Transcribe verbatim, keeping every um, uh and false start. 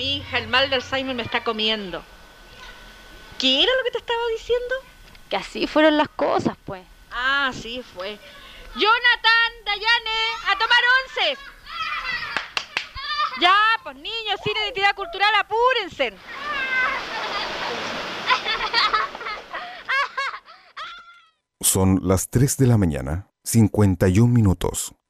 Mi hija, el mal de Alzheimer me está comiendo. ¿Qué era lo que te estaba diciendo? Que así fueron las cosas, pues. Ah, sí, fue. Jonathan, Dayane, a tomar once. Ya, pues niños, sin identidad cultural, apúrense. Son las tres de la mañana, cincuenta y un minutos.